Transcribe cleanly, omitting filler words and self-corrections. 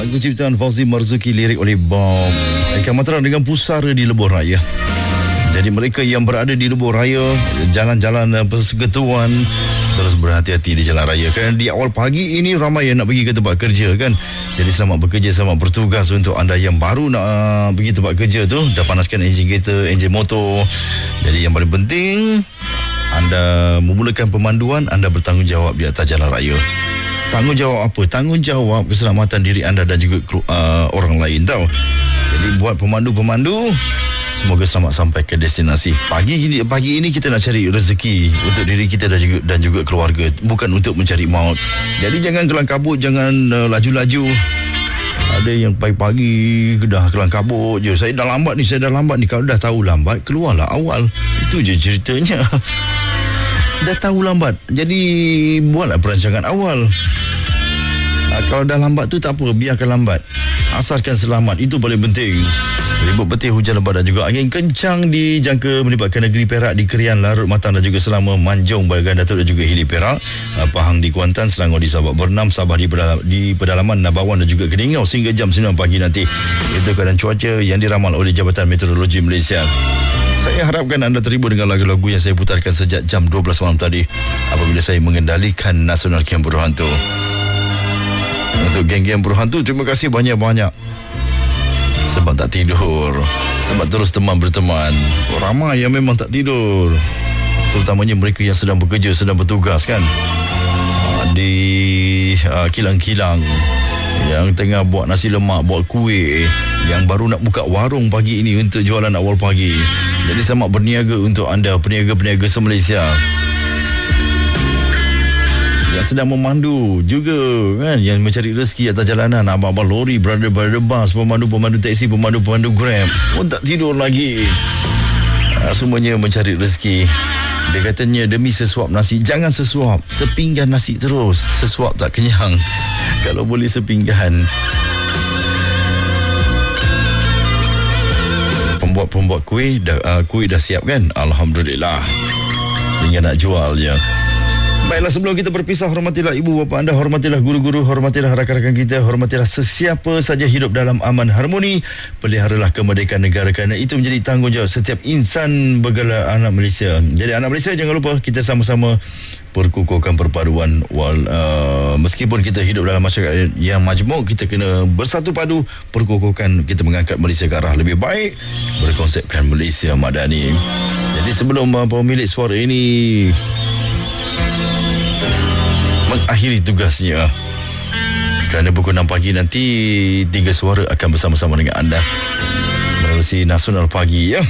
Lagu ciptaan Fauzi Marzuki, lirik oleh Bob Eka Matra dengan Pusara di Lebuh Raya. Jadi mereka yang berada di Lebuh Raya, jalan-jalan persekutuan, terus berhati-hati di jalan raya. Kerana di awal pagi ini ramai yang nak pergi ke tempat kerja kan. Jadi selamat bekerja, selamat bertugas untuk anda yang baru nak pergi tempat kerja tu. Dah panaskan enjin kereta, enjin motor. Jadi yang paling penting, anda memulakan pemanduan, anda bertanggungjawab di atas jalan raya. Tanggungjawab apa? Tanggungjawab keselamatan diri anda dan juga orang lain tau. Jadi buat pemandu-pemandu, semoga selamat sampai ke destinasi. Pagi ini kita nak cari rezeki untuk diri kita dan juga keluarga, bukan untuk mencari maut. Jadi jangan kelang kabut, jangan laju-laju. Ada yang pagi-pagi dah kelang kabut je. Saya dah lambat ni. Kalau dah tahu lambat, keluarlah awal. Itu je ceritanya. Dah tahu lambat, jadi buatlah perancangan awal. Kalau dah lambat tu tak apa, biarkan lambat, asalkan selamat. Itu paling penting. Ribut petir, hujan lebat dan juga angin kencang dijangka melibatkan negeri Perak di Kerian, Larut, Matang dan juga Selama, Manjung, Bagan Datuk dan juga Hili Perak, Pahang di Kuantan, Selangor di Sabak Bernam, Sabah di pedalaman Nabawan dan juga Keningau sehingga jam 9 pagi nanti. Itu keadaan cuaca yang diramal oleh Jabatan Meteorologi Malaysia. Saya harapkan anda terhibur dengan lagu-lagu yang saya putarkan sejak jam 12 malam tadi apabila saya mengendalikan Nasional Camp Berhantu. Untuk geng-geng berhantu, terima kasih banyak-banyak sebab tak tidur, sebab terus berteman. Ramai yang memang tak tidur, terutamanya mereka yang sedang bekerja, sedang bertugas kan, di kilang-kilang, yang tengah buat nasi lemak, buat kuih, yang baru nak buka warung pagi ini untuk jualan awal pagi. Jadi selamat berniaga untuk anda, peniaga-peniaga se-Malaysia yang sedang memandu juga kan, yang mencari rezeki atas jalanan, abang-abang lori, brother bus, pemandu-pemandu taksi, pemandu-pemandu Grab pun tak tidur lagi. Semuanya mencari rezeki. Dia katanya demi sesuap nasi, jangan sesuap, sepinggan nasi terus. Sesuap tak kenyang, kalau boleh sepinggan. Pembuat kuih dah siap kan? Alhamdulillah, tinggal nak jual je. Baiklah, sebelum kita berpisah, hormatilah ibu bapa anda, hormatilah guru-guru, hormatilah rakan-rakan kita, hormatilah sesiapa saja hidup dalam aman harmoni. Peliharalah kemerdekaan negara, kerana itu menjadi tanggungjawab setiap insan bergelar anak Malaysia. Jadi anak Malaysia, jangan lupa kita sama-sama perkukuhkan perpaduan. Meskipun kita hidup dalam masyarakat yang majmuk, kita kena bersatu padu, perkukuhkan, kita mengangkat Malaysia ke arah lebih baik, berkonsepkan Malaysia Madani. Jadi sebelum pemilik suara ini mengakhiri tugasnya, kerana pukul 6 pagi nanti 3 suara akan bersama-sama dengan anda menerusi Nasional Pagi ya.